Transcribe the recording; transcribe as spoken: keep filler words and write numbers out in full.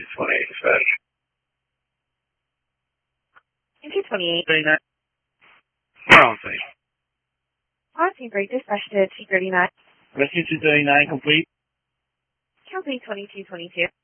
twenty-eight, dispatch. two twenty-eight. thirty-nine. We're on site. Crossing break dispatch to two thirty-nine. Rescue two thirty-nine complete. Complete twenty-two twenty-two.